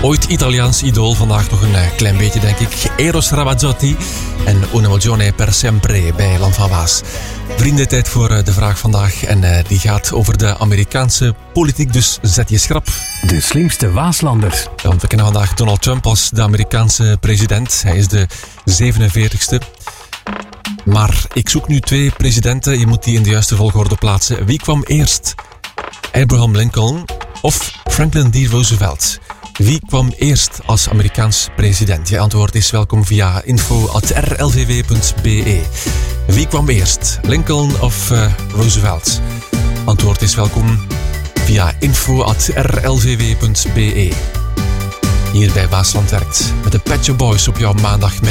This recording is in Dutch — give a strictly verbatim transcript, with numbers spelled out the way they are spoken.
Ooit Italiaans idool, vandaag nog een klein beetje, denk ik. Eros Ramazzotti en Una Mogione per sempre bij Land van Waas. Vrienden, tijd voor de vraag vandaag. En die gaat over de Amerikaanse politiek, dus zet je schrap. De slimste Waaslanders. Ja, want we kennen vandaag Donald Trump als de Amerikaanse president. Hij is de zevenenveertigste. Maar ik zoek nu twee presidenten. Je moet die in de juiste volgorde plaatsen. Wie kwam eerst? Abraham Lincoln of Franklin D. Roosevelt? Wie kwam eerst als Amerikaans president? Je antwoord is welkom via info at r l v w punt b e. Wie kwam eerst? Lincoln of uh, Roosevelt? Antwoord is welkom via info at r l v w punt b e. Hier bij Waasland werkt met de Pet Shop Boys op jouw maandagmiddag.